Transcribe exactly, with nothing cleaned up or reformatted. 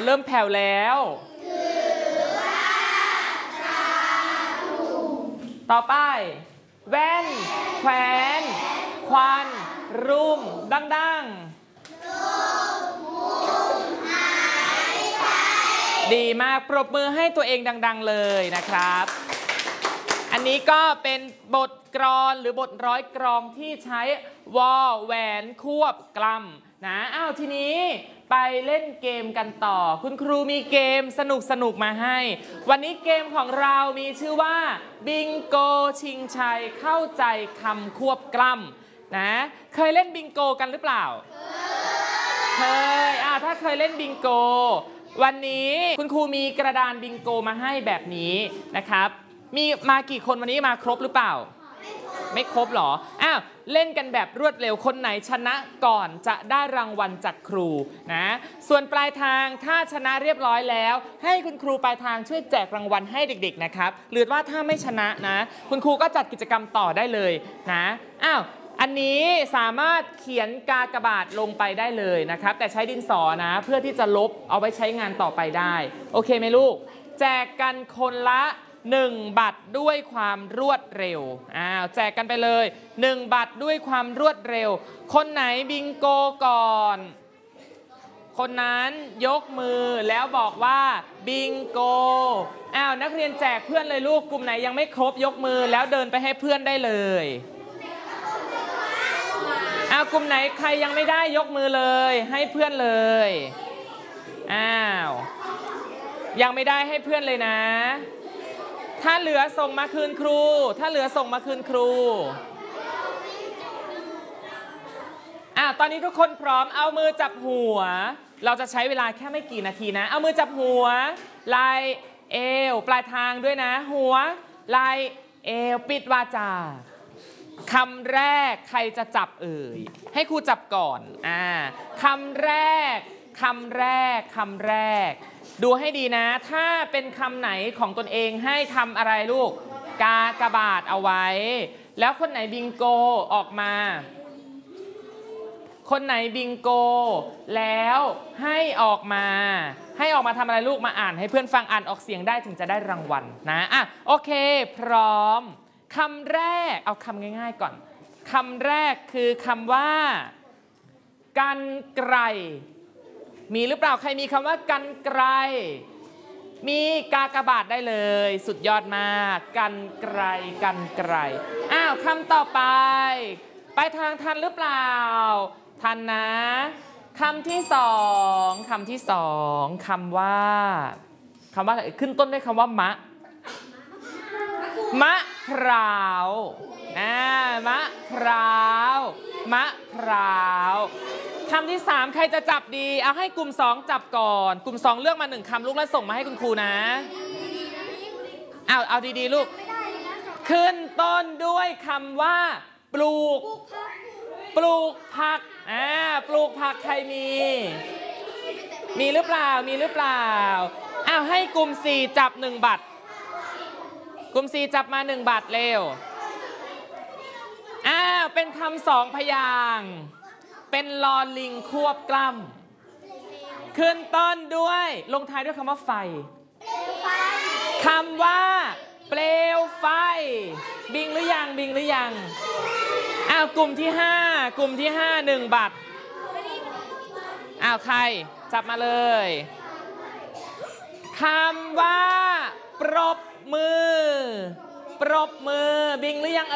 เริ่มแผ่วแล้วต่อไปแว่นแขวนควันรุมดังๆดีมากปรบมือให้ตัวเองดังๆเลยนะครับอันนี้ก็เป็นบทกลอนหรือบทร้อยกลองที่ใช้วอแหวนควบกล้ำนะอ้าวทีนี้ไปเล่นเกมกันต่อคุณครูมีเกมสนุกสนุกมาให้วันนี้เกมของเรามีชื่อว่าบิงโกชิงชัยเข้าใจคำควบกล้ำนะเคยเล่นบิงโกกันหรือเปล่าเคยอ่าถ้าเคยเล่นบิงโกวันนี้คุณครูมีกระดานบิงโกมาให้แบบนี้นะครับมีมากี่คนวันนี้มาครบหรือเปล่าไม่ครบหรออ้าวเล่นกันแบบรวดเร็วคนไหนชนะก่อนจะได้รางวัลจากครูนะส่วนปลายทางถ้าชนะเรียบร้อยแล้วให้คุณครูปลายทางช่วยแจกรางวัลให้เด็กๆนะครับหรือว่าถ้าไม่ชนะนะคุณครูก็จัดกิจกรรมต่อได้เลยนะอ้าวอันนี้สามารถเขียนกากบาทลงไปได้เลยนะครับแต่ใช้ดินสอนะเพื่อที่จะลบเอาไว้ใช้งานต่อไปได้โอเคไหมลูกแจกกันคนละหนึ่งบัตรด้วยความรวดเร็วอ้าวแจกกันไปเลยหนึ่งบัตรด้วยความรวดเร็วคนไหนบิงโกก่อนคนนั้นยกมือแล้วบอกว่าบิงโกอ้าวนักเรียนแจกเพื่อนเลยลูกกลุ่มไหนยังไม่ครบยกมือแล้วเดินไปให้เพื่อนได้เลยอ้าวกลุ่มไหนใครยังไม่ได้ยกมือเลยให้เพื่อนเลยอ้าวยังไม่ได้ให้เพื่อนเลยนะถ้าเหลือส่งมาคืนครูถ้าเหลือส่งมาคืนครูอ่ะตอนนี้ทุกคนพร้อมเอามือจับหัวเราจะใช้เวลาแค่ไม่กี่นาทีนะเอามือจับหัวไหล่เอวปลายทางด้วยนะหัวไหล่เอวปิดวาจาคำแรกใครจะจับเอ่ยให้ครูจับก่อนอ่าคำแรกคำแรกคำแรกดูให้ดีนะถ้าเป็นคำไหนของตนเองให้ทำอะไรลูกกากบาทเอาไว้แล้วคนไหนบิงโกออกมาคนไหนบิงโกแล้วให้ออกมาให้ออกมาทำอะไรลูกมาอ่านให้เพื่อนฟังอ่านออกเสียงได้ถึงจะได้รางวัลนะอ่ะโอเคพร้อมคำแรกเอาคำง่ายๆก่อนคำแรกคือคำว่ากรรไกรมีหรือเปล่าใครมีคำว่ากรรไกรมีกากบาทได้เลยสุดยอดมากกรรไกรกรรไกรอ้าวคำต่อไปไปทางทันหรือเปล่าทันนะคำที่สองคำที่สองคำว่าคำว่าอะไรขึ้นต้นด้วยคำว่ามะมะพร้าวอ่ามะพร้าวมะพร้าวคำที่สามใครจะจับดีเอาให้กลุ่มสองจับก่อนกลุ่มสองเลือกมาหนึ่งคำลูกแล้วส่งมาให้คุณครูนะเอาเอาดีๆลูกขึ้นต้นด้วยคำว่าปลูกปลูกผักอ่าปลูกผักใครมีมีหรือเปล่ามีหรือเปล่าอ้าวให้กลุ่มสี่จับหนึ่งบัตรกลุ่มสี่จับมาหนึ่งบัตรเร็วอ้าวเป็นคำสองพยางค์เป็นลอลิงควบกล้ำขึ้นต้นด้วยลงท้ายด้วยคำว่าไฟคำว่าเปลวไฟบิงหรือยังบิงหรือยังอ้าวกลุ่มที่ห้ากลุ่มที่ห้าหนึ่งบัตรอ้าวใครจับมาเลยคำว่าปรบมือปรบมือบิงหรือยัง